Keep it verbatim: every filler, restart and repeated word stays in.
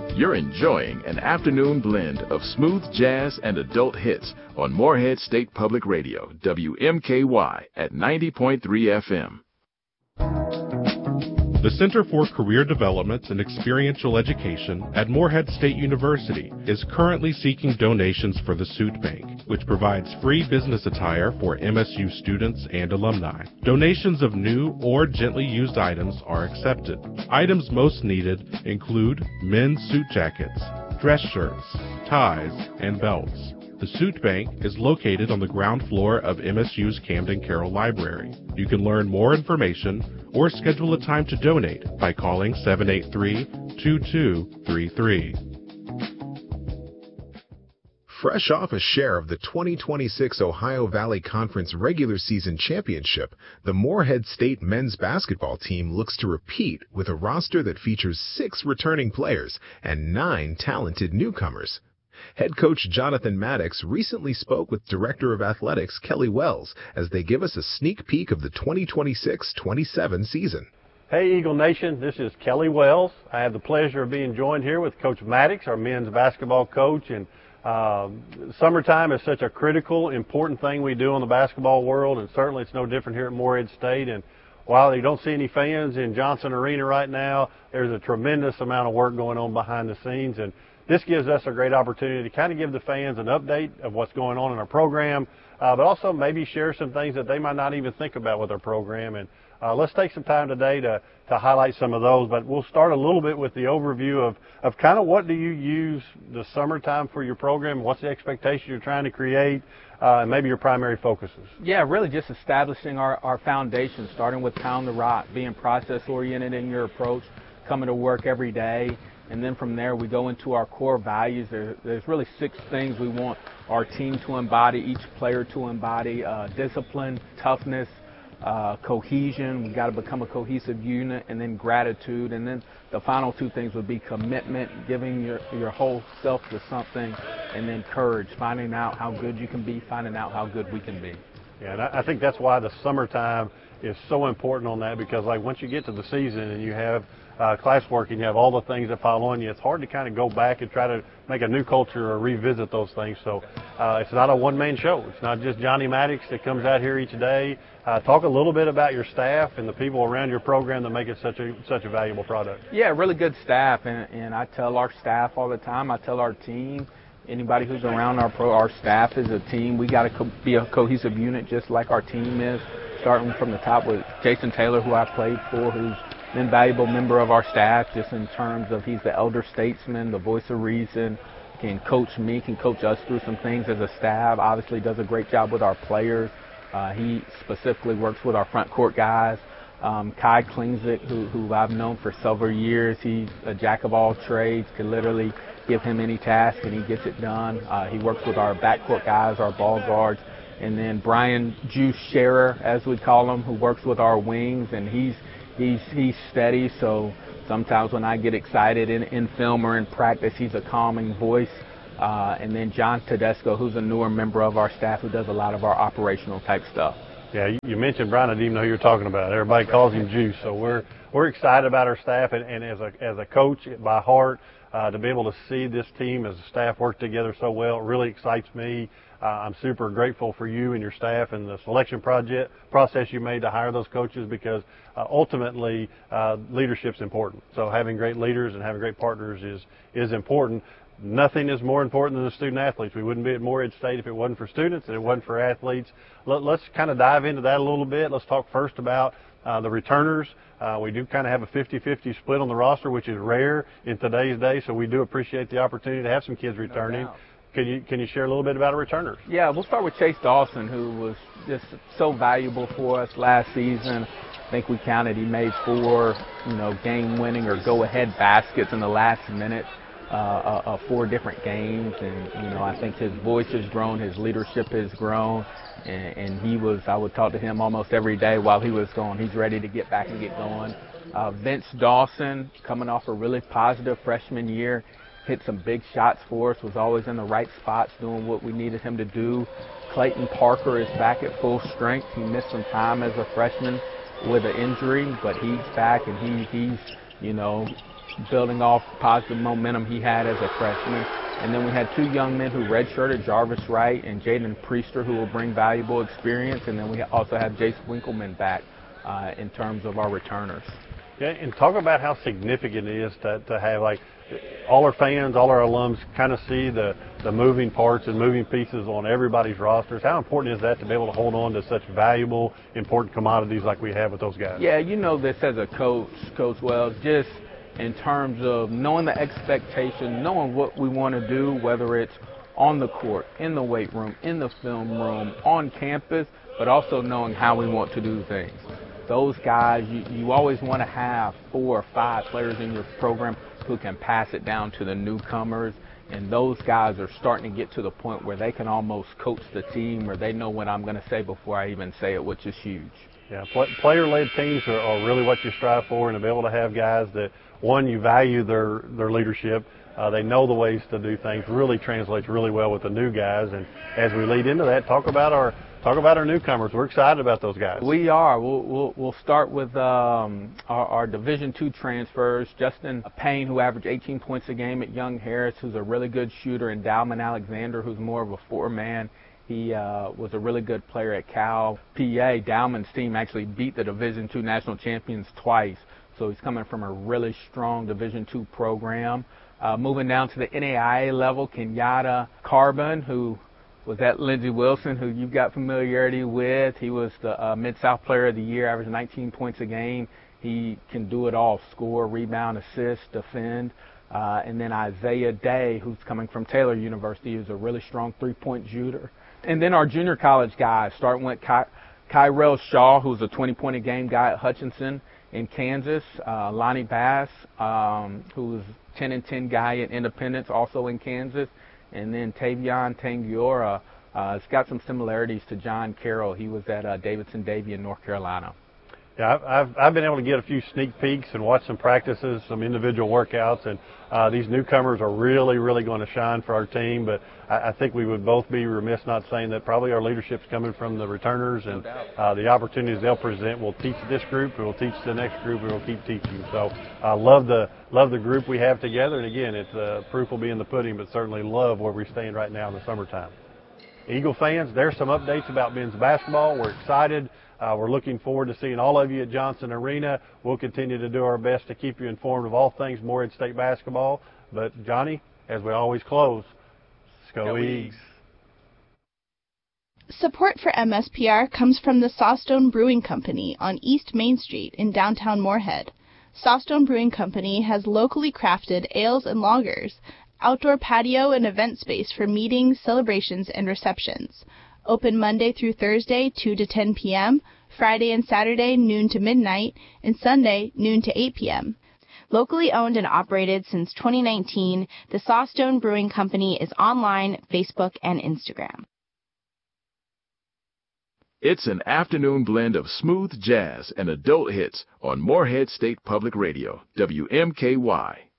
You're enjoying an afternoon blend of smooth jazz and adult hits on Morehead State Public Radio, W M K Y at ninety point three F M. The Center for Career Development and Experiential Education at Morehead State University is currently seeking donations for the Suit Bank, which provides free business attire for M S U students and alumni. Donations of new or gently used items are accepted. Items most needed include men's suit jackets, dress shirts, ties, and belts. The Suit Bank is located on the ground floor of M S U's Camden Carroll Library. You can learn more information or schedule a time to donate by calling seven eight three, two two three three. Fresh off a share of the twenty twenty-six Ohio Valley Conference regular season championship, the Morehead State men's basketball team looks to repeat with a roster that features six returning players and nine talented newcomers. Head coach Jonathan Maddox recently spoke with Director of Athletics Kelly Wells as they give us a sneak peek of the twenty twenty-six twenty-seven season. Hey Eagle Nation, this is Kelly Wells. I have the pleasure of being joined here with Coach Maddox, our men's basketball coach. And uh, summertime is such a critical, important thing we do in the basketball world, and certainly it's no different here at Morehead State. And while you don't see any fans in Johnson Arena right now, there's a tremendous amount of work going on behind the scenes. And this gives us a great opportunity to kind of give the fans an update of what's going on in our program, uh, but also maybe share some things that they might not even think about with our program. And uh, let's take some time today to, to highlight some of those, but we'll start a little bit with the overview of, of kind of what do you use the summertime for your program, what's the expectation you're trying to create, uh, and maybe your primary focuses. Yeah, really just establishing our, our foundation, starting with pound the rock, being process-oriented in your approach, coming to work every day. And then from there, we go into our core values. There, there's really six things we want our team to embody, each player to embody: uh, discipline, toughness, uh, cohesion. We've got to become a cohesive unit, and then gratitude. And then the final two things would be commitment, giving your, your whole self to something, and then courage, finding out how good you can be, finding out how good we can be. Yeah, and I, I think that's why the summertime is so important on that, because like once you get to the season and you have Uh, classwork and you have all the things that fall on you, it's hard to kind of go back and try to make a new culture or revisit those things. So uh, it's not a one-man show. It's not just Johnny Maddox that comes out here each day. Uh, talk a little bit about your staff and the people around your program that make it such a such a valuable product. Yeah, really good staff, and, and I tell our staff all the time, I tell our team, anybody who's around our pro, our staff is a team. We got to co- be a cohesive unit just like our team is, starting from the top with Jason Taylor, who I played for, who's an invaluable member of our staff just in terms of he's the elder statesman, the voice of reason, can coach me, can coach us through some things as a staff, obviously does a great job with our players. Uh, he specifically works with our front court guys. Um, Kai Klingzik, who, who I've known for several years, he's a jack of all trades, can literally give him any task and he gets it done. Uh, he works with our backcourt guys, our ball guards. And then Brian Juice Scherer, as we call him, who works with our wings, and he's He's he's steady, so sometimes when I get excited in, in film or in practice, he's a calming voice. Uh, and then John Tedesco, who's a newer member of our staff, who does a lot of our operational type stuff. Yeah, you, you mentioned Brian. I didn't even know who you were talking about. Everybody calls him Juice, so we're we're excited about our staff, and, and as a as a coach by heart, uh, to be able to see this team as a staff work together so well, it really excites me. Uh, I'm super grateful for you and your staff and the selection project process you made to hire those coaches, because uh, ultimately uh, leadership's important. So having great leaders and having great partners is is important. Nothing is more important than the student athletes. We wouldn't be at Morehead State if it wasn't for students and it wasn't for athletes. Let, let's kind of dive into that a little bit. Let's talk first about uh, the returners. Uh, we do kind of have a fifty-fifty split on the roster, which is rare in today's day, so we do appreciate the opportunity to have some kids returning. No Can you can you share a little bit about our returners? Yeah, we'll start with Chase Dawson, who was just so valuable for us last season. I think we counted he made four, you know, game-winning or go-ahead baskets in the last minute uh, of four different games. And, you know, I think his voice has grown, his leadership has grown, and, and he was, I would talk to him almost every day while he was gone. He's ready to get back and get going. Uh, Vince Dawson, coming off a really positive freshman year, hit some big shots for us, was always in the right spots doing what we needed him to do. Clayton Parker is back at full strength. He missed some time as a freshman with an injury, but he's back, and he, he's, you know, building off positive momentum he had as a freshman. And then we had two young men who redshirted, Jarvis Wright and Jaden Priester, who will bring valuable experience. And then we also have Jace Winkleman back uh, in terms of our returners. Yeah, and talk about how significant it is to, to have, like, all our fans, all our alums kind of see the, the moving parts and moving pieces on everybody's rosters. How important is that to be able to hold on to such valuable, important commodities like we have with those guys? Yeah, you know this as a coach, Coach Wells, just in terms of knowing the expectation, knowing what we want to do, whether it's on the court, in the weight room, in the film room, on campus, but also knowing how we want to do things. Those guys, you, you always want to have four or five players in your program who can pass it down to the newcomers, and those guys are starting to get to the point where they can almost coach the team, or they know what I'm going to say before I even say it, which is huge. Yeah, player-led teams are, are really what you strive for, and to be able to have guys that, one, you value their, their leadership, uh, they know the ways to do things, really translates really well with the new guys. And as we lead into that, talk about our talk about our newcomers. We're excited about those guys. We are. We'll, we'll, we'll start with um, our, our Division two transfers. Justin Payne, who averaged eighteen points a game at Young Harris, who's a really good shooter, and Dalman Alexander, who's more of a four-man. He uh, was a really good player at Cal. P A, Dalman's team actually beat the Division two national champions twice, so he's coming from a really strong Division two program. Uh, moving down to the N A I A level, Kenyatta Carbon, who was at Lindsey Wilson, who you've got familiarity with. He was the uh, Mid-South Player of the Year, averaged nineteen points a game. He can do it all, score, rebound, assist, defend. Uh, and then Isaiah Day, who's coming from Taylor University, who's a really strong three-point shooter. And then our junior college guys, starting with Ky- Kyrell Shaw, who's a twenty-point-a-game guy at Hutchinson in Kansas. Uh, Lonnie Bass, um, who's a ten and ten guy at Independence, also in Kansas. And then Tavion Tangiora. Uh, it's got some similarities to John Carroll. He was at uh, Davidson-Davie in North Carolina. Yeah, I've, I've, I've been able to get a few sneak peeks and watch some practices, some individual workouts, and uh, these newcomers are really, really going to shine for our team. But I, I think we would both be remiss not saying that probably our leadership's coming from the returners, and uh, the opportunities they'll present will teach this group, and will teach the next group, and we'll keep teaching. So I uh, love the love the group we have together. And again, it's uh, proof will be in the pudding, but certainly love where we stand right now in the summertime. Eagle fans, there's some updates about men's basketball. We're excited. Uh, we're looking forward to seeing all of you at Johnson Arena. We'll continue to do our best to keep you informed of all things Morehead State basketball. But, Johnny, as we always close, Go Eags. Support for M S P R comes from the Sawstone Brewing Company on East Main Street in downtown Morehead. Sawstone Brewing Company has locally crafted ales and lagers, outdoor patio and event space for meetings, celebrations, and receptions. Open Monday through Thursday, two to ten p.m., Friday and Saturday, noon to midnight, and Sunday, noon to eight p.m. Locally owned and operated since twenty nineteen, the Sawstone Brewing Company is online, Facebook, and Instagram. It's an afternoon blend of smooth jazz and adult hits on Morehead State Public Radio, W M K Y.